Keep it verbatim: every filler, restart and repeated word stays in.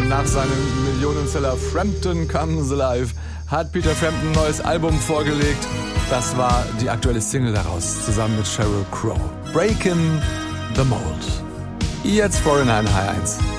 Nach seinem Millionenseller Frampton Comes Alive hat Peter Frampton ein neues Album vorgelegt. Das war die aktuelle Single daraus, zusammen mit Sheryl Crow. Breaking the Mold. Jetzt Foreigner in H eins.